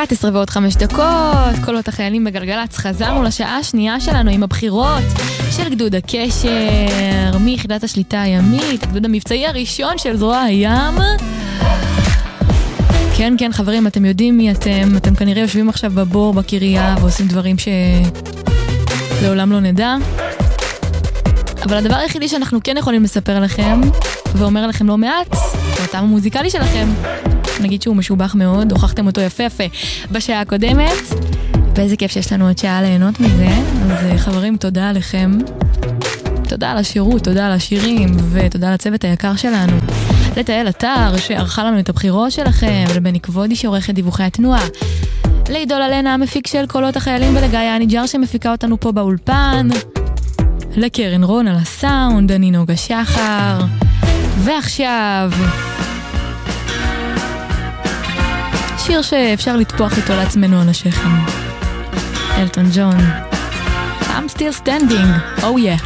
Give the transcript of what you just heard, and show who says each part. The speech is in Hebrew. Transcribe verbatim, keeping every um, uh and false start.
Speaker 1: אחת עשרה ועוד חמש דקות, קולות החיילים בגלגלץ. חזרנו לשעה השנייה שלנו עם הבחירות של גדוד הקשר, מיחידת השליטה הימית, הגדוד המבצעי הראשון של זרוע הים. כן, כן, חברים, אתם יודעים מי אתם. אתם כנראה יושבים עכשיו בבור, בקריה, ועושים דברים שלעולם לא נדע. אבל הדבר היחידי שאנחנו כן יכולים לספר לכם, ואומר לכם לא מעט, זה הטעם המוזיקלי שלכם. נגיד שהוא משובח מאוד, הוכחתם אותו יפה יפה בשעה הקודמת, ואיזה כיף שיש לנו עוד שעה ליהנות מזה. אז חברים, תודה עליכם, תודה על השירות, תודה על השירים, ותודה לצוות היקר שלנו, לתאל אתר שערכה לנו את הבחירות שלכם, ולבני כבודי שעורכת דיווחי התנועה, לעידול אלנה המפיק של קולות החיילים, ולגיא הניג'ר שמפיקה אותנו פה באולפן, לקרן רון על הסאונד, אני נוגה שחר. ועכשיו שיר שאפשר לטפוח איתו לעצמנו על השכם, אלטון ג'ון, I'm still standing, oh yeah.